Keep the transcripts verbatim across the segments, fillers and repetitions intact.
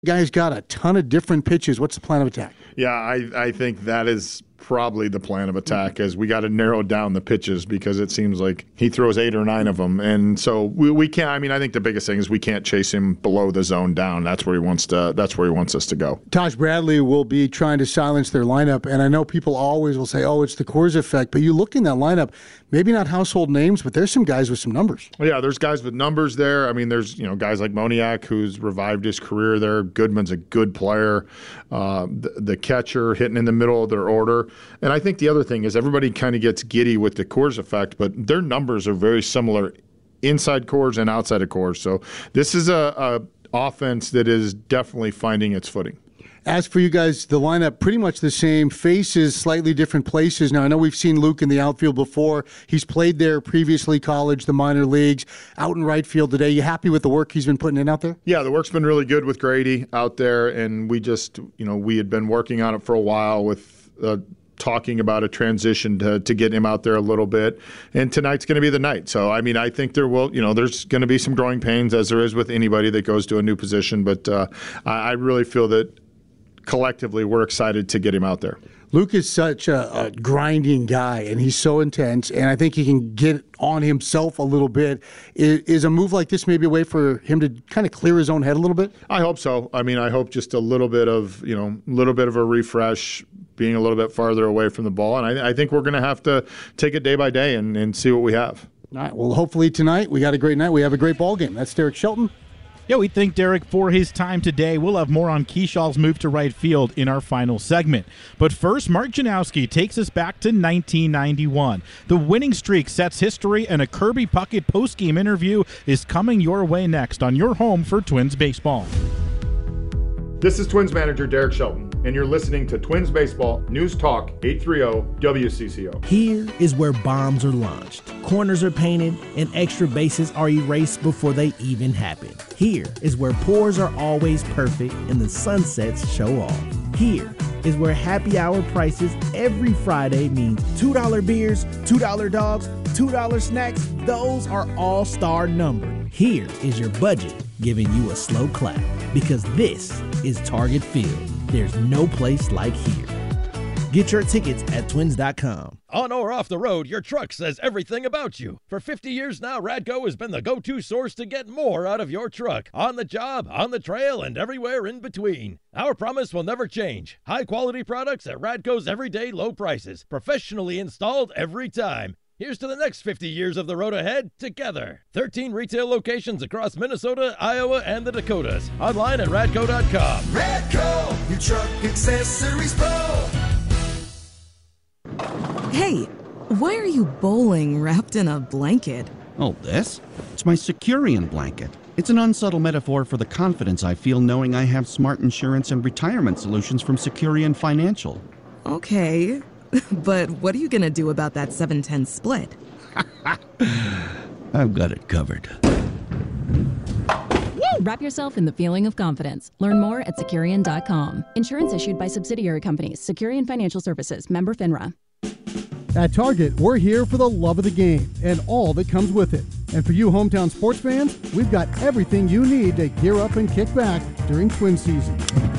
Guy's got a ton of different pitches. What's the plan of attack? Yeah, I, I think that is probably the plan of attack, is we got to narrow down the pitches because it seems like he throws eight or nine of them. And so we, we can't, I mean, I think the biggest thing is we can't chase him below the zone down. That's where he wants to, that's where he wants us to go. Taj Bradley will be trying to silence their lineup. And I know people always will say, oh, it's the Coors effect. But you look in that lineup, maybe not household names, but there's some guys with some numbers. Well, yeah, there's guys with numbers there. I mean, there's, you know, guys like Moniak, who's revived his career there. Goodman's a good player. Uh, the, the catcher hitting in the middle of their order. And I think the other thing is everybody kind of gets giddy with the Coors effect, but their numbers are very similar inside Coors and outside of Coors. So this is a, a offense that is definitely finding its footing. As for you guys, the lineup pretty much the same, faces slightly different places. Now, I know we've seen Luke in the outfield before. He's played there previously, college, the minor leagues, out in right field today. You happy with the work he's been putting in out there? Yeah, the work's been really good with Grady out there, and we just, you know, we had been working on it for a while with uh, talking about a transition to, to get him out there a little bit. And tonight's going to be the night. So, I mean, I think there will, you know, there's going to be some growing pains as there is with anybody that goes to a new position. But uh, I, I really feel that collectively we're excited to get him out there. Luke is such a, a grinding guy, and he's so intense, and I think he can get on himself a little bit. Is, is a move like this maybe a way for him to kind of clear his own head a little bit? I hope so. I mean, I hope just a little bit of, you know, a little bit of a refresh, being a little bit farther away from the ball. And I, I think we're going to have to take it day by day and, and see what we have. All right. Well, hopefully tonight we got a great night. We have a great ball game. That's Derek Shelton. Yeah, we thank Derek for his time today. We'll have more on Keeshaw's move to right field in our final segment. But first, Mark Janowski takes us back to nineteen ninety-one. The winning streak sets history, and a Kirby Puckett postgame interview is coming your way next on your home for Twins baseball. This is Twins manager Derek Shelton, and you're listening to Twins Baseball News Talk eight thirty W C C O. Here is where bombs are launched, corners are painted, and extra bases are erased before they even happen. Here is where pours are always perfect and the sunsets show off. Here is where happy hour prices every Friday means two dollar beers, two dollar dogs, two dollar snacks. Those are all-star numbered. Here is your budget giving you a slow clap, because this is Target Field. There's no place like here. Get your tickets at twins dot com. On or off the road, your truck says everything about you. For fifty years now, Radco has been the go-to source to get more out of your truck. On the job, on the trail, and everywhere in between. Our promise will never change. High-quality products at Radco's everyday low prices. Professionally installed every time. Here's to the next fifty years of the road ahead together. thirteen retail locations across Minnesota, Iowa, and the Dakotas. Online at radco dot com. Radco, your truck accessories pro. Hey, why are you bowling wrapped in a blanket? Oh, this? It's my Securian blanket. It's an unsubtle metaphor for the confidence I feel knowing I have smart insurance and retirement solutions from Securian Financial. Okay. But what are you going to do about that seven ten split? I've got it covered. Wrap yourself in the feeling of confidence. Learn more at Securian dot com. Insurance issued by subsidiary companies. Securian Financial Services. Member FINRA. At Target, we're here for the love of the game and all that comes with it. And for you hometown sports fans, we've got everything you need to gear up and kick back during Twin season.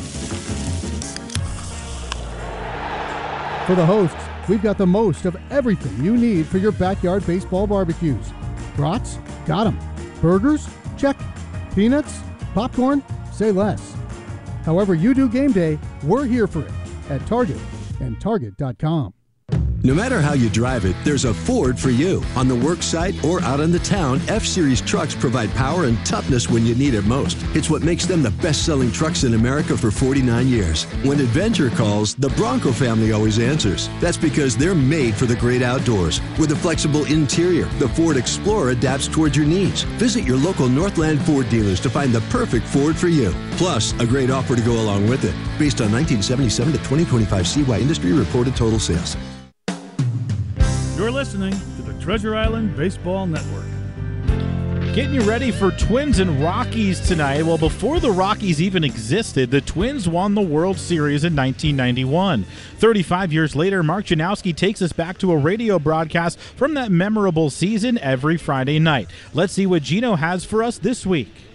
For the hosts, we've got the most of everything you need for your backyard baseball barbecues. Brats? Got 'em. Burgers? Check. Peanuts? Popcorn? Say less. However you do game day, we're here for it at Target and Target dot com. No matter how you drive it, there's a Ford for you. On the work site or out in the town, F-Series trucks provide power and toughness when you need it most. It's what makes them the best-selling trucks in America for forty-nine years. When adventure calls, the Bronco family always answers. That's because they're made for the great outdoors. With a flexible interior, the Ford Explorer adapts towards your needs. Visit your local Northland Ford dealers to find the perfect Ford for you. Plus, a great offer to go along with it. Based on nineteen seventy-seven to twenty twenty-five C Y industry reported total sales. You're listening to the Treasure Island Baseball Network. Getting you ready for Twins and Rockies tonight. Well, before the Rockies even existed, the Twins won the World Series in nineteen ninety-one. thirty-five years later, Mark Janowski takes us back to a radio broadcast from that memorable season every Friday night. Let's see what Gino has for us this week.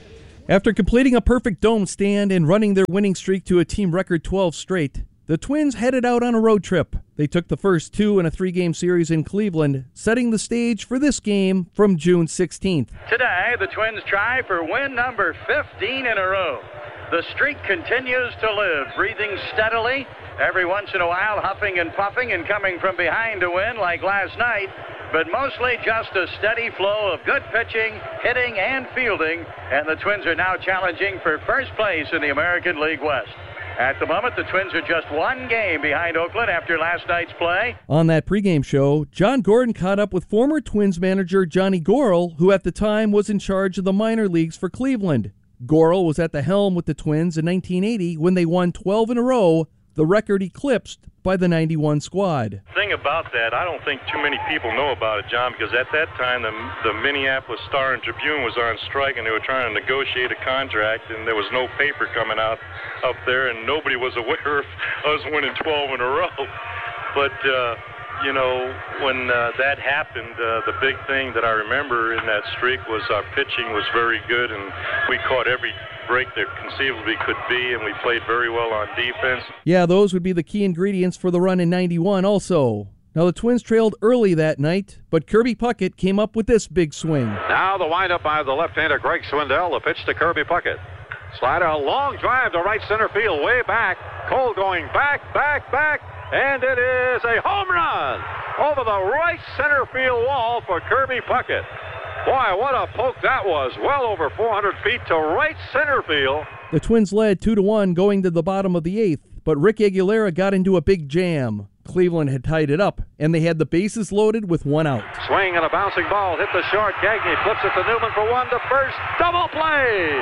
After completing a perfect dome stand and running their winning streak to a team record twelve straight, the Twins headed out on a road trip. They took the first two in a three-game series in Cleveland, setting the stage for this game from June sixteenth. Today, the Twins try for win number fifteen in a row. The streak continues to live, breathing steadily, every once in a while huffing and puffing and coming from behind to win like last night, but mostly just a steady flow of good pitching, hitting, and fielding, and the Twins are now challenging for first place in the American League West. At the moment, the Twins are just one game behind Oakland after last night's play. On that pregame show, John Gordon caught up with former Twins manager Johnny Gorel, who at the time was in charge of the minor leagues for Cleveland. Gorel was at the helm with the Twins in nineteen eighty when they won twelve in a row, the record eclipsed by the ninety-one squad. The thing about that, I don't think too many people know about it, John, because at that time the, the Minneapolis Star and Tribune was on strike and they were trying to negotiate a contract, and there was no paper coming out up there, and nobody was aware of us winning twelve in a row. But, uh, you know, when uh, that happened, uh, the big thing that I remember in that streak was our pitching was very good, and we caught every break there conceivably could be, and we played very well on defense. Yeah, those would be the key ingredients for the run in ninety-one also. Now, the Twins trailed early that night, but Kirby Puckett came up with this big swing. Now the windup by the left-hander Greg Swindell, the pitch to Kirby Puckett. Slider, a long drive to right center field, way back. Cole going back, back, back, and it is a home run over the right center field wall for Kirby Puckett. Boy, what a poke that was. Well over four hundred feet to right center field. The Twins led two to one going to the bottom of the eighth, but Rick Aguilera got into a big jam. Cleveland had tied it up, and they had the bases loaded with one out. Swing and a bouncing ball, hit the short. Gagne flips it to Newman for one to first. Double play!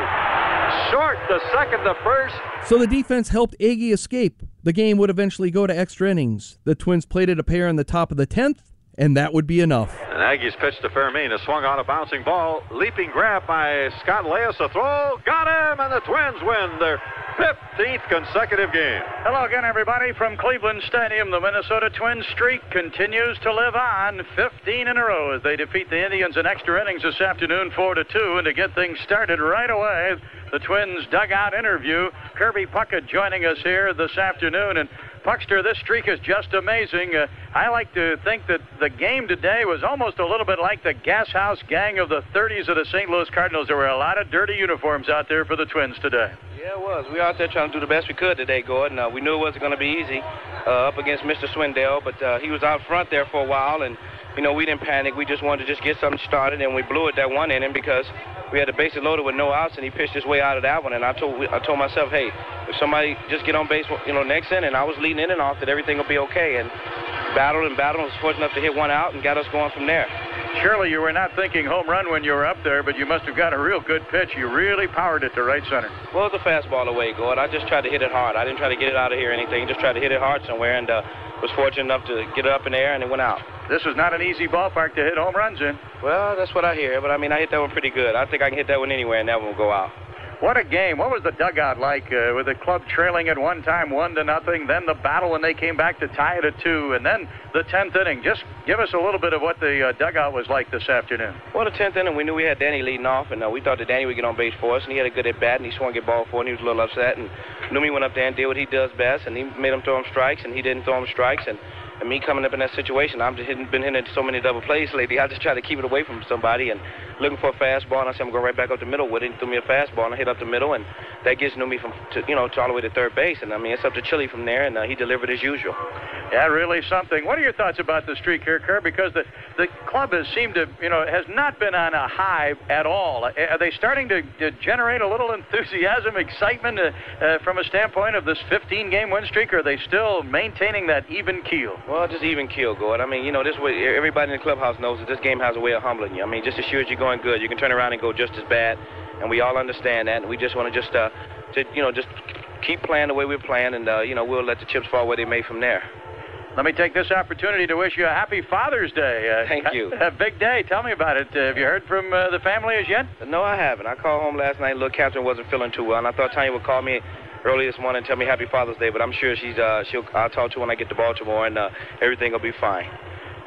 Short to second to first. So the defense helped Agee escape. The game would eventually go to extra innings. The Twins plated a pair in the top of the tenth, and that would be enough. And Aggie's pitch to Fermin, a swung on a bouncing ball, leaping grab by Scott Leas, a throw, got him, and the Twins win their fifteenth consecutive game. Hello again, everybody, from Cleveland Stadium. The Minnesota Twins streak continues to live on, fifteen in a row as they defeat the Indians in extra innings this afternoon, four to two. And to get things started right away, the Twins dugout interview. Kirby Puckett joining us here this afternoon. And Puckster, this streak is just amazing. Uh, I like to think that the game today was almost a little bit like the Gas House Gang of the thirties of the Saint Louis Cardinals. There were a lot of dirty uniforms out there for the Twins today. Yeah, it was. We were out there trying to do the best we could today, Gordon. Uh, we knew it wasn't going to be easy uh, up against Mister Swindell, but uh, he was out front there for a while, and, you know, we didn't panic. We just wanted to just get something started, and we blew it that one inning because we had the bases loaded with no outs, and he pitched his way out of that one. And I told I told myself, hey, if somebody just get on base, you know, next inning, I was leading in and off, that everything will be okay. And battled and battled, was fortunate enough to hit one out and got us going from there. Surely you were not thinking home run when you were up there, but you must have got a real good pitch. You really powered it to right center. Well, it's a fastball away, Gord. I just tried to hit it hard. I didn't try to get it out of here or anything. Just tried to hit it hard somewhere, and uh, was fortunate enough to get it up in the air, and it went out. This is not an easy ballpark to hit home runs in. Well, that's what I hear, but I mean, I hit that one pretty good. I think I can hit that one anywhere, and that one will go out. What a game. What was the dugout like uh, with the club trailing at one time, one to nothing, then the battle when they came back to tie it at two, and then the tenth inning? Just give us a little bit of what the uh, dugout was like this afternoon. Well, the tenth inning, we knew we had Danny leading off, and uh, we thought that Danny would get on base for us, and he had a good at-bat, and he swung at ball for, and he was a little upset, and Numi went up there and did what he does best, and he made him throw him strikes, and he didn't throw him strikes, and And me coming up in that situation, I've just hitting, been hitting so many double plays lately. I just try to keep it away from somebody and looking for a fastball, and I said I'm going right back up the middle with it. He threw me a fastball, and I hit up the middle, and that gets Numi from to, you know to all the way to third base. And I mean, it's up to Chili from there, and uh, he delivered as usual. Yeah, really something. What are your thoughts about the streak here, Kerr? Because the the club has seemed to, you know, has not been on a high at all. Are they starting to, to generate a little enthusiasm, excitement uh, uh, from a standpoint of this fifteen game win streak, or are they still maintaining that even keel? Well, just even keel, Gord. I mean, you know, this way, everybody in the clubhouse knows that this game has a way of humbling you. I mean, just as sure as you're going good, you can turn around and go just as bad, and we all understand that, and we just want to just, uh, to, you know, just keep playing the way we're playing, and, uh, you know, we'll let the chips fall where they may from there. Let me take this opportunity to wish you a happy Father's Day. Uh, Thank you. A, a big day. Tell me about it. Uh, have you heard from uh, the family as yet? No, I haven't. I called home last night. Little Catherine wasn't feeling too well, and I thought Tanya would call me early this morning and tell me Happy Father's Day, but I'm sure she's uh, she'll I'll talk to her when I get to Baltimore, and uh, everything will be fine.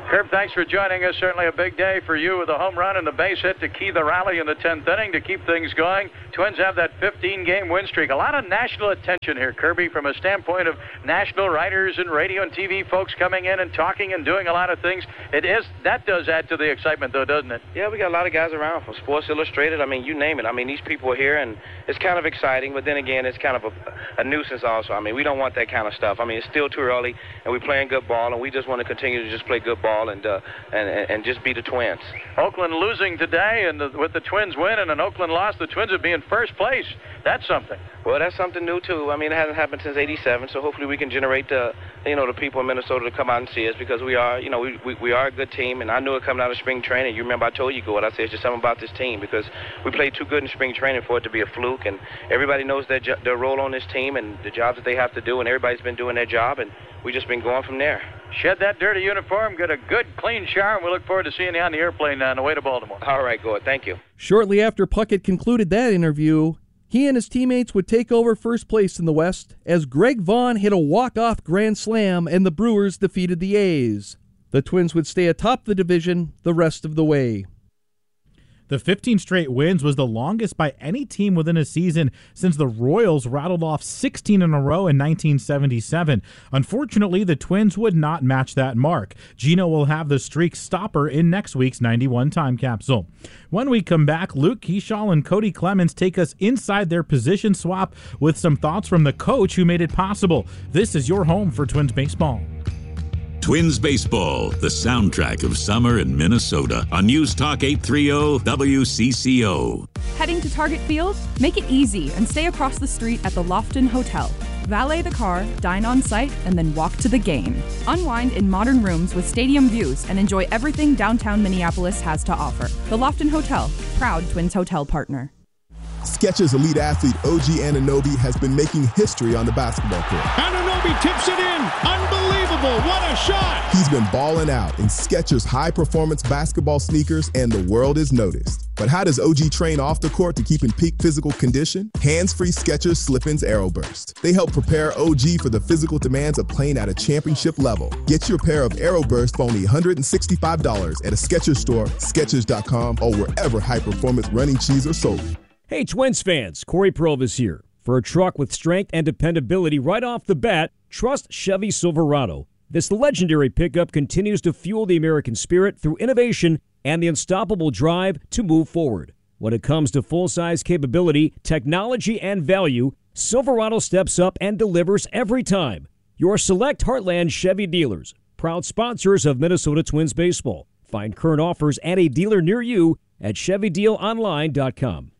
Herb, thanks for joining us. Certainly a big day for you with a home run and the base hit to key the rally in the tenth inning to keep things going. Twins have that fifteen-game win streak. A lot of national attention here, Kirby, from a standpoint of national writers and radio and T V folks coming in and talking and doing a lot of things. It is that does add to the excitement, though, doesn't it? Yeah, we got a lot of guys around from Sports Illustrated. I mean, you name it. I mean, these people are here, and it's kind of exciting, but then again, it's kind of a, a nuisance also. I mean, we don't want that kind of stuff. I mean, it's still too early, and we're playing good ball, and we just want to continue to just play good ball and uh, and, and just be the Twins. Oakland losing today, and the, with the Twins win and an Oakland loss, the Twins would be in first place. That's something. Well, that's something new, too. I mean, it hasn't happened since eighty-seven, so hopefully we can generate the, you know, the people in Minnesota to come out and see us because we are, you know, we, we, we are a good team, and I knew it coming out of spring training. You remember I told you, Gord, I said it's just something about this team because we played too good in spring training for it to be a fluke, and everybody knows their, their role on this team and the jobs that they have to do, and everybody's been doing their job, and we just been going from there. Shed that dirty uniform, get a good, clean shower, and we look forward to seeing you on the airplane on the way to Baltimore. All right, Gord. Thank you. Shortly after Puckett concluded that interview, he and his teammates would take over first place in the West as Greg Vaughn hit a walk-off grand slam and the Brewers defeated the A's. The Twins would stay atop the division the rest of the way. The fifteen straight wins was the longest by any team within a season since the Royals rattled off sixteen in a row in nineteen seventy-seven. Unfortunately, the Twins would not match that mark. Gino will have the streak stopper in next week's ninety-one time capsule. When we come back, Luke Keeschall and Cody Clemens take us inside their position swap with some thoughts from the coach who made it possible. This is your home for Twins baseball. Twins Baseball, the soundtrack of summer in Minnesota on News Talk eight thirty W C C O. Heading to Target Field? Make it easy and stay across the street at the Lofton Hotel. Valet the car, dine on site, and then walk to the game. Unwind in modern rooms with stadium views and enjoy everything downtown Minneapolis has to offer. The Lofton Hotel, proud Twins hotel partner. Skechers elite athlete O G Anunoby has been making history on the basketball court. Anunoby tips it in. Unbelievable. What a shot. He's been balling out in Skechers high-performance basketball sneakers, and the world is noticed. But how does O G train off the court to keep in peak physical condition? Hands-free Skechers Slip-ins AeroBurst. They help prepare O G for the physical demands of playing at a championship level. Get your pair of AeroBurst for only one hundred sixty-five dollars at a Skechers store, Skechers dot com, or wherever high-performance running shoes are sold. Hey, Twins fans, Corey Provis here. For a truck with strength and dependability right off the bat, trust Chevy Silverado. This legendary pickup continues to fuel the American spirit through innovation and the unstoppable drive to move forward. When it comes to full-size capability, technology, and value, Silverado steps up and delivers every time. Your select Heartland Chevy dealers, proud sponsors of Minnesota Twins baseball. Find current offers at a dealer near you at Chevy Deal Online dot com.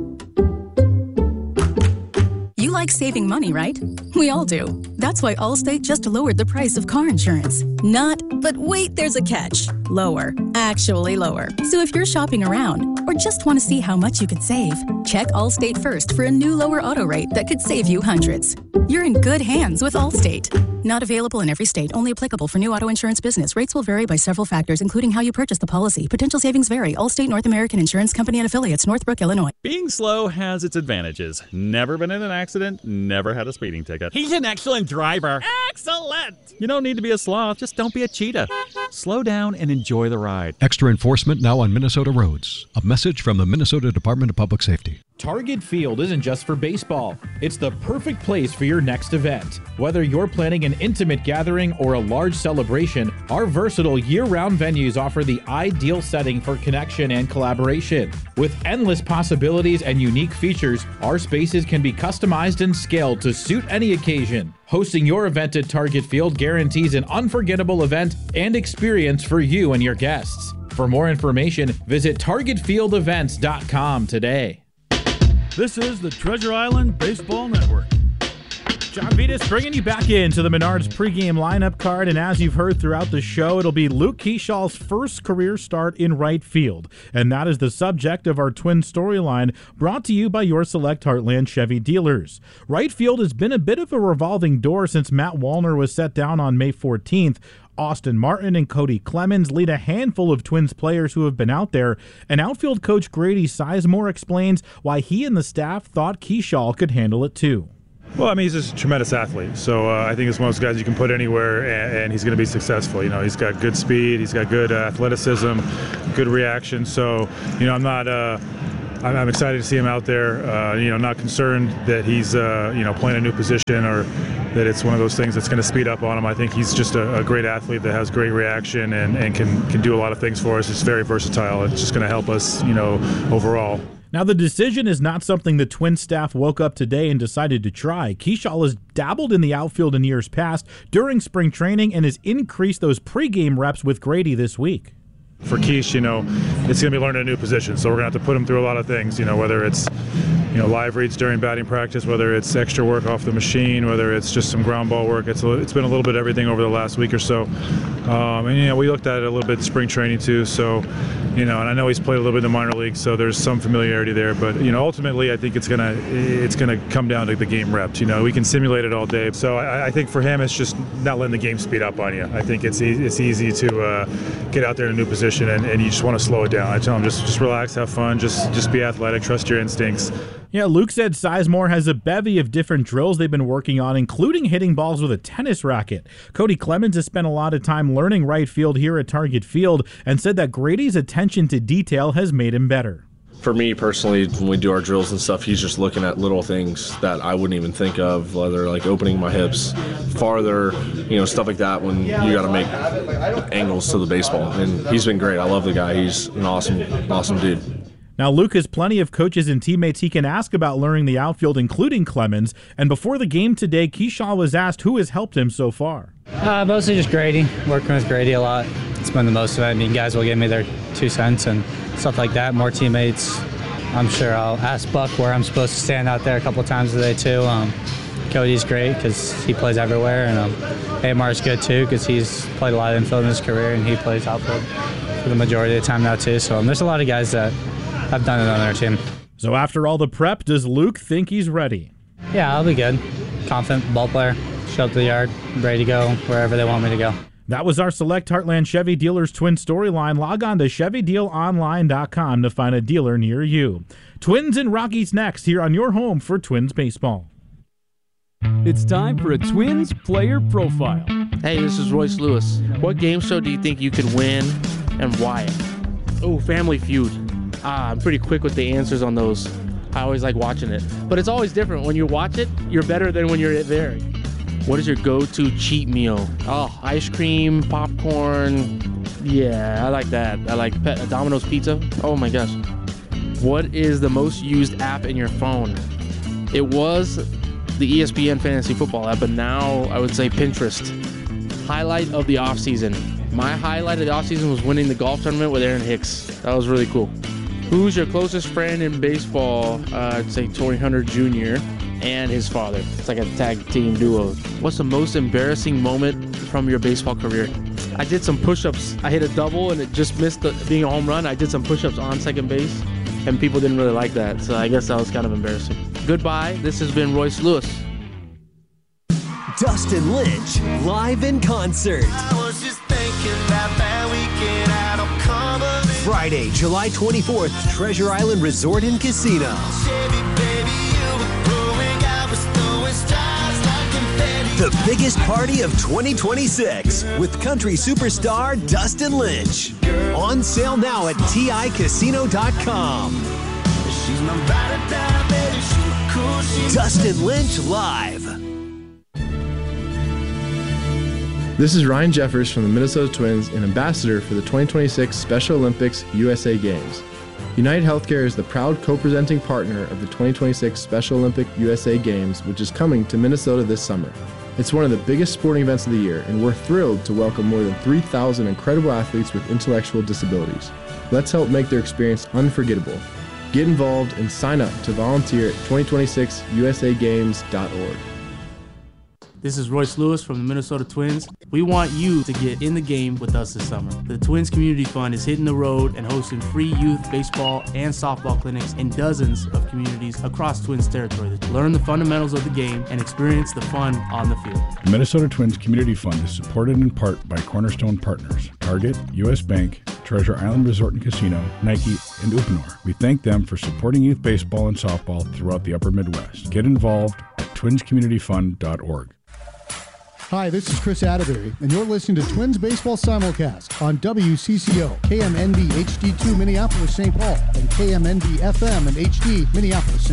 You like saving money, right? We all do. That's why Allstate just lowered the price of car insurance. Not, but wait, there's a catch. Lower. Actually lower. So if you're shopping around or just want to see how much you could save, check Allstate first for a new lower auto rate that could save you hundreds. You're in good hands with Allstate. Not available in every state. Only applicable for new auto insurance business. Rates will vary by several factors, including how you purchase the policy. Potential savings vary. Allstate North American Insurance Company and affiliates, Northbrook, Illinois. Being slow has its advantages. Never been in an accident, never had a speeding ticket. He's an excellent driver. Excellent! You don't need to be a sloth, just don't be a cheetah. Slow down and enjoy the ride. Extra enforcement now on Minnesota roads. A message from the Minnesota Department of Public Safety. Target Field isn't just for baseball. It's the perfect place for your next event. Whether you're planning an intimate gathering or a large celebration, our versatile year-round venues offer the ideal setting for connection and collaboration. With endless possibilities and unique features, our spaces can be customized and scaled to suit any occasion. Hosting your event at Target Field guarantees an unforgettable event and experience for you and your guests. For more information, visit target field events dot com today. This is the Treasure Island Baseball Network. John Vitas bringing you back into the Menards pregame lineup card, and as you've heard throughout the show, it'll be Luke Keeschall's first career start in right field, and that is the subject of our twin storyline brought to you by your select Heartland Chevy dealers. Right field has been a bit of a revolving door since Matt Wallner was set down on May fourteenth. Austin Martin and Cody Clemens lead a handful of Twins players who have been out there, and outfield coach Grady Sizemore explains why he and the staff thought Keeschall could handle it too. Well, I mean, he's just a tremendous athlete. So uh, I think it's one of those guys you can put anywhere, and, and he's going to be successful. You know, he's got good speed, he's got good uh, athleticism, good reaction. So, you know, I'm not. Uh, I'm, I'm excited to see him out there. Uh, you know, not concerned that he's uh, you know playing a new position or that it's one of those things that's going to speed up on him. I think he's just a, a great athlete that has great reaction and, and can can do a lot of things for us. It's very versatile. It's just going to help us, you know, overall. Now, the decision is not something the Twins staff woke up today and decided to try. Keishal has dabbled in the outfield in years past during spring training and has increased those pregame reps with Grady this week. For Keish, you know, it's going to be learning a new position, so we're going to have to put him through a lot of things, you know, whether it's, you know, live reads during batting practice, whether it's extra work off the machine, whether it's just some ground ball work. It's a, it's been a little bit of everything over the last week or so. Um, and, you know, we looked at it a little bit in spring training too, so, you know, and I know he's played a little bit in the minor leagues, so there's some familiarity there. But, you know, ultimately I think it's going to it's gonna come down to the game reps. You know, we can simulate it all day. So I, I think for him it's just not letting the game speed up on you. I think it's, e- it's easy to uh, get out there in a new position and, and you just want to slow it down. I tell him just, just relax, have fun, just, just be athletic, trust your instincts. Yeah, Luke said Sizemore has a bevy of different drills they've been working on, including hitting balls with a tennis racket. Cody Clemens has spent a lot of time learning right field here at Target Field and said that Grady's attention to detail has made him better. For me personally, when we do our drills and stuff, he's just looking at little things that I wouldn't even think of, whether like opening my hips farther, you know, stuff like that when you got to make angles to the baseball. And he's been great. I love the guy. He's an awesome, awesome dude. Now, Luke has plenty of coaches and teammates he can ask about learning the outfield, including Clemens. And before the game today, Keishal was asked who has helped him so far. Uh, mostly just Grady. Working with Grady a lot. It's been the most of it. I mean, guys will give me their two cents and stuff like that. More teammates. I'm sure I'll ask Buck where I'm supposed to stand out there a couple times a day, too. Um, Cody's great because he plays everywhere. And um, A M R's good, too, because he's played a lot of infield in his career, and he plays outfield for the majority of the time now, too. So um, there's a lot of guys that I've done it on their team. So after all the prep, does Luke think he's ready? Yeah, I'll be good. Confident ball player. Show up to the yard, ready to go wherever they want me to go. That was our Select Heartland Chevy Dealers Twin Storyline. Log on to Chevy Deal Online dot com to find a dealer near you. Twins and Rockies next here on your home for Twins baseball. It's time for a Twins player profile. Hey, this is Royce Lewis. What game show do you think you could win and why? Oh, Family Feud. Ah, I'm pretty quick with the answers on those. I always like watching it. But it's always different. When you watch it, you're better than when you're there. What is your go-to cheat meal? Oh, ice cream, popcorn. Yeah, I like that. I like Pe- Domino's Pizza. Oh my gosh. What is the most used app in your phone? It was the E S P N Fantasy Football app, but now I would say Pinterest. Highlight of the offseason. My highlight of the offseason was winning the golf tournament with Aaron Hicks. That was really cool. Who's your closest friend in baseball? Uh, I'd say Torrey Hunter Junior and his father. It's like a tag team duo. What's the most embarrassing moment from your baseball career? I did some push-ups. I hit a double and it just missed the, being a home run. I did some push-ups on second base and people didn't really like that. So I guess that was kind of embarrassing. Goodbye. This has been Royce Lewis. Dustin Lynch, live in concert. I was just thinking about that weekend out on Cumberland. Friday, July twenty-fourth, Treasure Island Resort and Casino. Chevy, baby, you were growing, I was throwing stars like confetti. The biggest party of twenty twenty-six with country superstar Dustin Lynch. On sale now at T I casino dot com. She's my ride or die, baby, she's cool, she's Dustin Lynch live. This is Ryan Jeffers from the Minnesota Twins and ambassador for the twenty twenty-six Special Olympics U S A Games. United Healthcare is the proud co-presenting partner of the twenty twenty-six Special Olympic U S A Games, which is coming to Minnesota this summer. It's one of the biggest sporting events of the year, and we're thrilled to welcome more than three thousand incredible athletes with intellectual disabilities. Let's help make their experience unforgettable. Get involved and sign up to volunteer at twenty twenty-six U S A games dot org. This is Royce Lewis from the Minnesota Twins. We want you to get in the game with us this summer. The Twins Community Fund is hitting the road and hosting free youth baseball and softball clinics in dozens of communities across Twins territory. Learn the fundamentals of the game and experience the fun on the field. The Minnesota Twins Community Fund is supported in part by Cornerstone Partners, Target, U S Bank, Treasure Island Resort and Casino, Nike, and Uponor. We thank them for supporting youth baseball and softball throughout the upper Midwest. Get involved at twins community fund dot org. Hi, this is Chris Atterbury, and you're listening to Twins Baseball Simulcast on W C C O, K M N B H D two Minneapolis, Saint Paul, and K M N B F M and H D Minneapolis, Saint